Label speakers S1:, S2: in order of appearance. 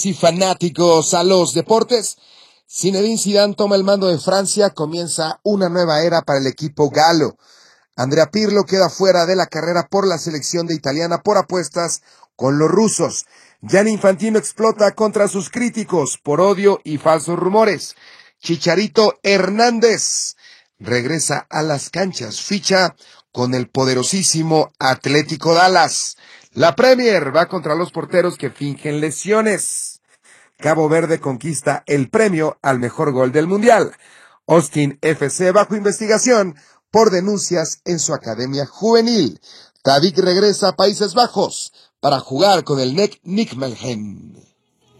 S1: Y fanáticos a los deportes, Zinedine Zidane toma el mando de Francia, comienza una nueva era para el equipo galo. Andrea Pirlo queda fuera de la carrera por la selección de italiana por apuestas con los rusos. Gianni Infantino explota contra sus críticos por odio y falsos rumores. Chicharito Hernández regresa a las canchas, ficha con el poderosísimo Atlético Dallas. La Premier va contra los porteros que fingen lesiones. Cabo Verde conquista el premio al mejor gol del Mundial. Austin FC bajo investigación por denuncias en su academia juvenil. Tadic regresa a Países Bajos para jugar con el NEC Nijmegen.